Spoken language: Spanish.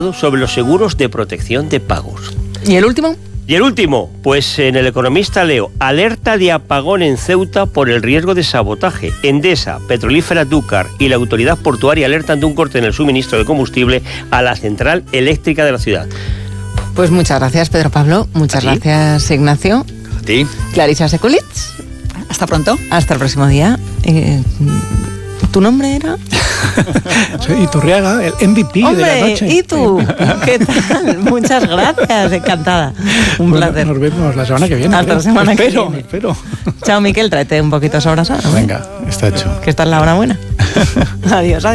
sobre los seguros de protección de pagos. ¿Y el último? Y el último, pues en El Economista leo: alerta de apagón en Ceuta por el riesgo de sabotaje. Endesa, Petrolífera Dúcar y la autoridad portuaria alertan de un corte en el suministro de combustible a la central eléctrica de la ciudad. Pues muchas gracias, Pedro Pablo. Muchas gracias, Ignacio. A ti. Clarisa Sekulits. Hasta pronto. Hasta el próximo día. ¿Tu nombre era? Soy Iturriaga, el MVP ¡Hombre! de la noche. ¿Y tú? ¿Qué tal? Muchas gracias, encantada. Un placer. Nos vemos la semana que viene. Hasta la semana que viene. Espero. Chao, Miquel, tráete un poquito sobrasada. Venga, está hecho. Que esta es la hora buena. Adiós.